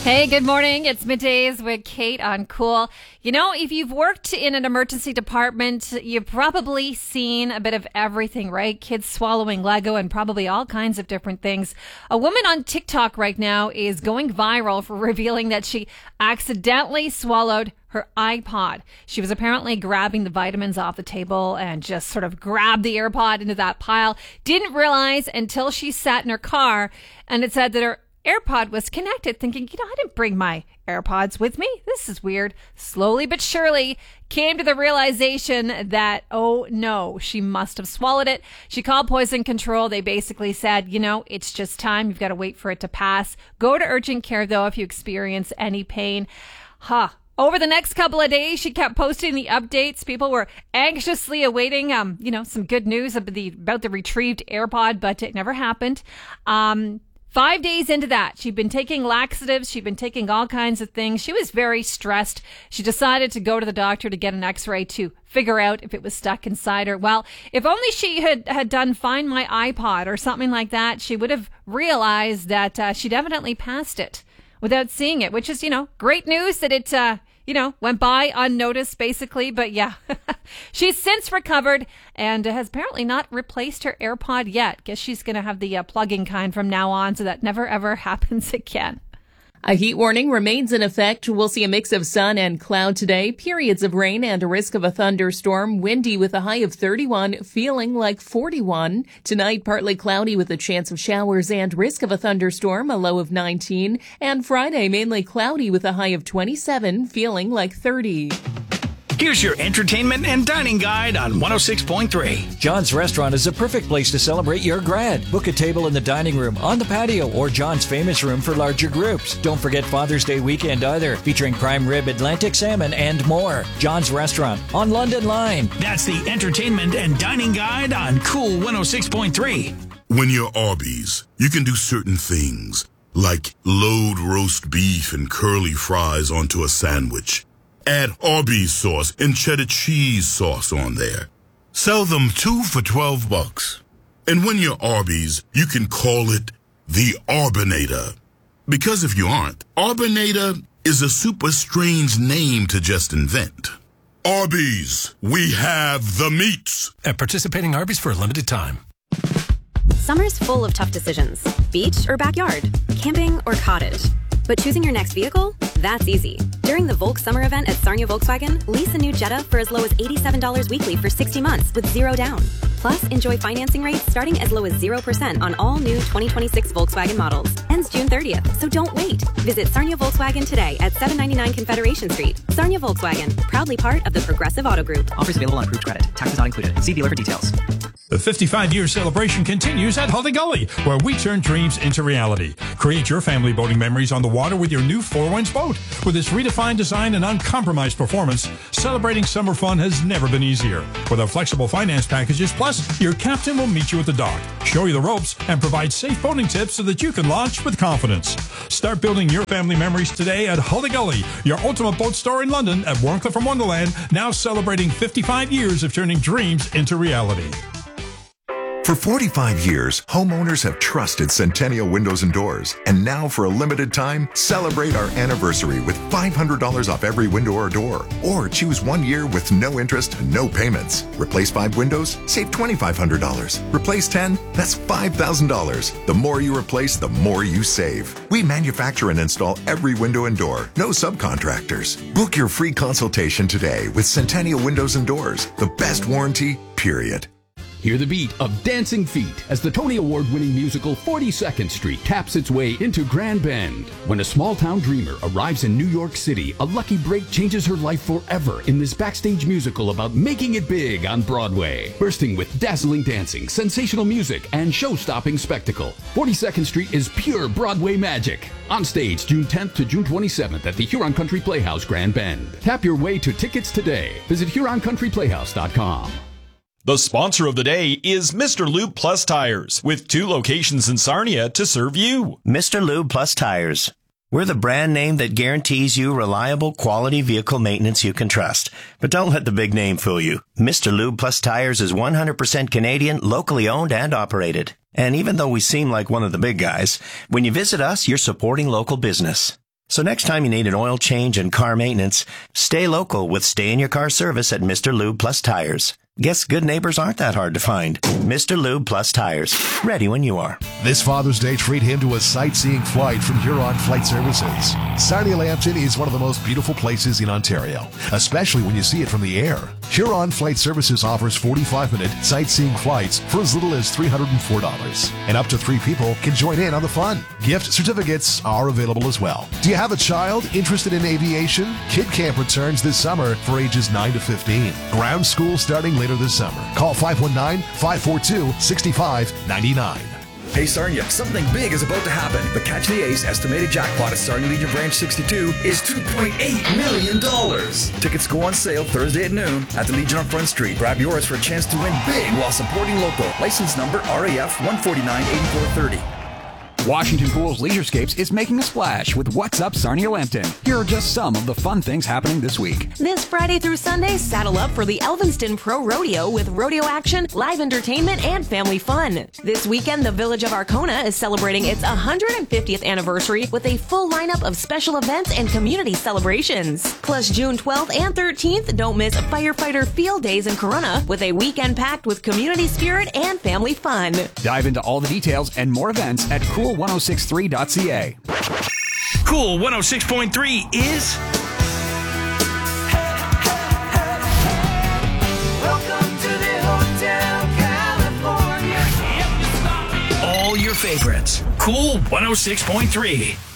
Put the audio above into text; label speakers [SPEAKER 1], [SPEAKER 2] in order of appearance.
[SPEAKER 1] Hey, good morning. It's Middays with Kate on Cool. You know, if you've worked in an emergency department, you've probably seen a bit of everything, right? Kids swallowing Lego and probably all kinds of different things. A woman on TikTok right now is going viral for revealing that she accidentally swallowed her iPod. She was apparently grabbing the vitamins off the table and just sort of grabbed the AirPod into that pile. Didn't realize until she sat in her car and it said that her AirPod was connected, thinking, I didn't bring my AirPods with me. This is weird. Slowly but surely came to the realization that, oh no, she must have swallowed it. She called poison control. They basically said, it's just time. You've got to wait for it to pass. Go to urgent care, though, if you experience any pain. Over the next couple of days, she kept posting the updates. People were anxiously awaiting, some good news about the retrieved AirPod, but it never happened. 5 days into that, she'd been taking laxatives. She'd been taking all kinds of things. She was very stressed. She decided to go to the doctor to get an x-ray to figure out if it was stuck inside her. Well, if only she had done Find My iPod or something like that, she would have realized that she'd evidently passed it without seeing it, which is, great news that it went by unnoticed, basically. But yeah, she's since recovered and has apparently not replaced her AirPod yet. Guess she's going to have the plugging kind from now on so that never, ever happens again.
[SPEAKER 2] A heat warning remains in effect. We'll see a mix of sun and cloud today, periods of rain and a risk of a thunderstorm, windy with a high of 31, feeling like 41. Tonight, partly cloudy with a chance of showers and risk of a thunderstorm, a low of 19. And Friday, mainly cloudy with a high of 27, feeling like 30.
[SPEAKER 3] Here's your entertainment and dining guide on 106.3.
[SPEAKER 4] John's Restaurant is a perfect place to celebrate your grad. Book a table in the dining room, on the patio, or John's Famous Room for larger groups. Don't forget Father's Day weekend either, featuring prime rib, Atlantic salmon, and more. John's Restaurant on London Line.
[SPEAKER 3] That's the entertainment and dining guide on Cool 106.3.
[SPEAKER 5] When you're Arby's, you can do certain things, like load roast beef and curly fries onto a sandwich. Add Arby's sauce and cheddar cheese sauce on there. Sell them 2 for $12. And when you're Arby's, you can call it the Arbinator. Because if you aren't, Arbinator is a super strange name to just invent. Arby's, we have the meats.
[SPEAKER 6] At participating Arby's for a limited time.
[SPEAKER 7] Summer's full of tough decisions. Beach or backyard, camping or cottage. But choosing your next vehicle? That's easy. During the Volk Summer event at Sarnia Volkswagen, lease a new Jetta for as low as $87 weekly for 60 months with zero down. Plus, enjoy financing rates starting as low as 0% on all new 2026 Volkswagen models. Ends June 30th, so don't wait. Visit Sarnia Volkswagen today at 799 Confederation Street. Sarnia Volkswagen, proudly part of the Progressive Auto Group.
[SPEAKER 8] Offers available on approved credit. Taxes not included. See dealer for details.
[SPEAKER 9] The 55-year celebration continues at Hully Gully, where we turn dreams into reality. Create your family boating memories on the water with your new Four Winds boat. With its redefined design and uncompromised performance, celebrating summer fun has never been easier. With our flexible finance packages, plus your captain will meet you at the dock, show you the ropes, and provide safe boating tips so that you can launch with confidence. Start building your family memories today at Hully Gully, your ultimate boat store in London at Warncliffe from Wonderland, now celebrating 55 years of turning dreams into reality.
[SPEAKER 10] For 45 years, homeowners have trusted Centennial Windows and Doors. And now for a limited time, celebrate our anniversary with $500 off every window or door. Or choose 1 year with no interest and no payments. Replace 5 windows, save $2,500. Replace 10, that's $5,000. The more you replace, the more you save. We manufacture and install every window and door. No subcontractors. Book your free consultation today with Centennial Windows and Doors. The best warranty, period.
[SPEAKER 11] Hear the beat of Dancing Feet as the Tony Award-winning musical 42nd Street taps its way into Grand Bend. When a small-town dreamer arrives in New York City, a lucky break changes her life forever in this backstage musical about making it big on Broadway. Bursting with dazzling dancing, sensational music, and show-stopping spectacle, 42nd Street is pure Broadway magic. On stage June 10th to June 27th at the Huron Country Playhouse, Grand Bend. Tap your way to tickets today. Visit HuronCountryPlayhouse.com.
[SPEAKER 12] The sponsor of the day is Mr. Lube Plus Tires, with 2 locations in Sarnia to serve you.
[SPEAKER 13] Mr. Lube Plus Tires. We're the brand name that guarantees you reliable, quality vehicle maintenance you can trust. But don't let the big name fool you. Mr. Lube Plus Tires is 100% Canadian, locally owned and operated. And even though we seem like one of the big guys, when you visit us, you're supporting local business. So next time you need an oil change and car maintenance, stay local with Stay in Your Car service at Mr. Lube Plus Tires. Guess good neighbors aren't that hard to find. Mr. Lube Plus Tires. Ready when you are.
[SPEAKER 14] This Father's Day, treat him to a sightseeing flight from Huron Flight Services. Sarnia Lambton is one of the most beautiful places in Ontario, especially when you see it from the air. Huron Flight Services offers 45-minute sightseeing flights for as little as $304. And up to 3 people can join in on the fun. Gift certificates are available as well. Do you have a child interested in aviation? Kid Camp returns this summer for ages 9 to 15. Ground school starting later this summer. Call 519-542-6599.
[SPEAKER 15] Hey Sarnia, something big is about to happen. The Catch the Ace estimated jackpot at Sarnia Legion Branch 62 is $2.8 million. Tickets go on sale Thursday at noon at the Legion on Front Street. Grab yours for a chance to win big while supporting local. License number RAF 149-8430.
[SPEAKER 11] Washington Pools Leisurescapes is making a splash with What's Up Sarnia Lambton. Here are just some of the fun things happening this week.
[SPEAKER 16] This Friday through Sunday, saddle up for the Elvinston Pro Rodeo with rodeo action, live entertainment, and family fun. This weekend, the Village of Arkona is celebrating its 150th anniversary with a full lineup of special events and community celebrations. Plus, June 12th and 13th, don't miss Firefighter Field Days in Corunna with a weekend packed with community spirit and family fun.
[SPEAKER 11] Dive into all the details and more events at cool1063.ca.
[SPEAKER 3] Cool 106.3 is...
[SPEAKER 17] Welcome to the Hotel California.
[SPEAKER 3] all your favorites. Cool 106.3.